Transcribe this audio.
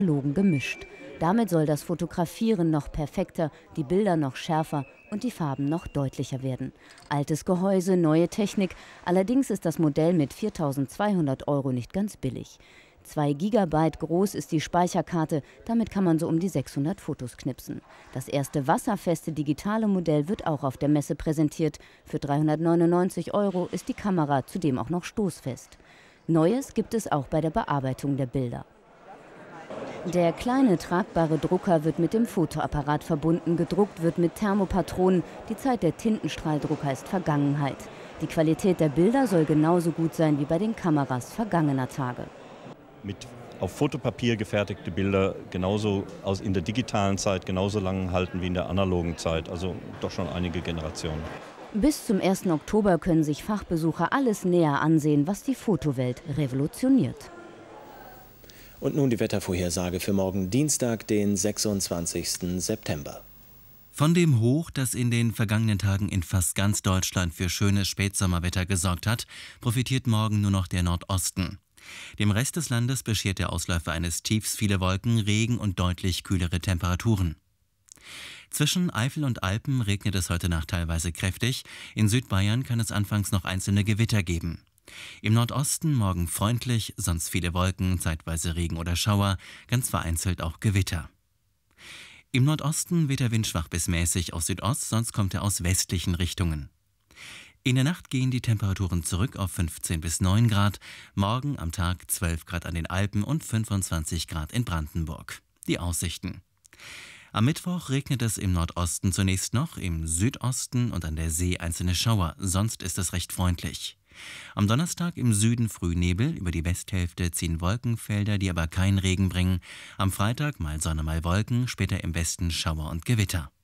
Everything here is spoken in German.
Logen gemischt. Damit soll das Fotografieren noch perfekter, die Bilder noch schärfer und die Farben noch deutlicher werden. Altes Gehäuse, neue Technik. Allerdings ist das Modell mit 4.200 € nicht ganz billig. 2 GB groß ist die Speicherkarte, damit kann man so um die 600 Fotos knipsen. Das erste wasserfeste digitale Modell wird auch auf der Messe präsentiert. Für 399 € ist die Kamera zudem auch noch stoßfest. Neues gibt es auch bei der Bearbeitung der Bilder. Der kleine tragbare Drucker wird mit dem Fotoapparat verbunden, gedruckt wird mit Thermopatronen. Die Zeit der Tintenstrahldrucker ist Vergangenheit. Die Qualität der Bilder soll genauso gut sein wie bei den Kameras vergangener Tage. Mit auf Fotopapier gefertigte Bilder genauso in der digitalen Zeit genauso lang halten wie in der analogen Zeit, also doch schon einige Generationen. Bis zum 1. Oktober können sich Fachbesucher alles näher ansehen, was die Fotowelt revolutioniert. Und nun die Wettervorhersage für morgen Dienstag, den 26. September. Von dem Hoch, das in den vergangenen Tagen in fast ganz Deutschland für schönes Spätsommerwetter gesorgt hat, profitiert morgen nur noch der Nordosten. Dem Rest des Landes beschert der Ausläufer eines Tiefs viele Wolken, Regen und deutlich kühlere Temperaturen. Zwischen Eifel und Alpen regnet es heute Nacht teilweise kräftig. In Südbayern kann es anfangs noch einzelne Gewitter geben. Im Nordosten morgen freundlich, sonst viele Wolken, zeitweise Regen oder Schauer, ganz vereinzelt auch Gewitter. Im Nordosten weht der Wind schwach bis mäßig aus Südost, sonst kommt er aus westlichen Richtungen. In der Nacht gehen die Temperaturen zurück auf 15 bis 9 Grad, morgen am Tag 12 Grad an den Alpen und 25 Grad in Brandenburg. Die Aussichten. Am Mittwoch regnet es im Nordosten zunächst noch, im Südosten und an der See einzelne Schauer, sonst ist es recht freundlich. Am Donnerstag im Süden Frühnebel, über die Westhälfte ziehen Wolkenfelder, die aber keinen Regen bringen. Am Freitag mal Sonne, mal Wolken, später im Westen Schauer und Gewitter.